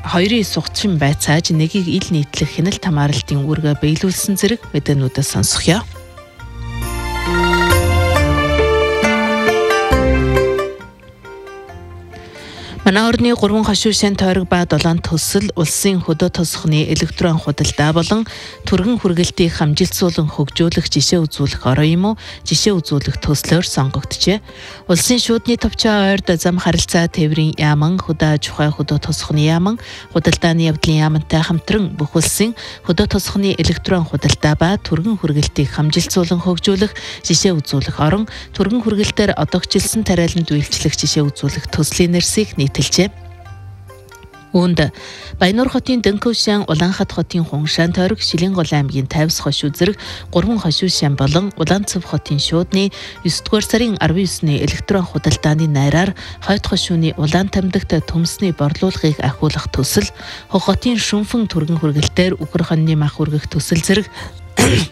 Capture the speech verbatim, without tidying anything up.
хоёрын сугчин байцааж нэгийг ил нийтлэх хяналт хамааралтын үүргээ биелүүлсэн зэрэг мэдээнүүдээ сонсгоё. Манай орны гурван хошуушин тойрог ба долоон төсөл улсын хөдөө тосхны электрон худалдаа болон түргэн хүргэлтийг хамжилтсуулан хөгжүүлэх жишээ үзүүлэх ороо юм уу жишээ үзүүлэх төслөөр сонгогдчихэ. Улсын шүүдний товчоо ойрд зам харилцаа тээврийн яаман хөдөө аж ахуй хөдөө тосхны яаман худалдааны явдлын яамантай хамтран бүх улсын хөдөө тосхны электрон худалдаа ба түргэн хүргэлтийг хамжилтсуулан хөгжүүлэх жишээ үзүүлэх орон түргэн хүргэлтээр одогчилсан тариаланд үйлчлэх жишээ үзүүлэх төслийн нэрсийг нийтэлжээ. Үүнд Баянуур хотын Дэнкөвшин, Улаанхат хотын Хуншаан тойрог, Шилэнгол аймгийн Тайвас хошуу зэрэг гурван хошуушин болон Улаанцав хотын шүүдний есдүгээр сарын арван есний электрон худалдааны найраар хойд хошууны Улаан тамдагт төмсний борлуулгыг ахиулах төсөл, Хог хотын Шүнфэн түргэн хүргэлтээр Үхэр хоньны мах үргэх төсөл зэрэг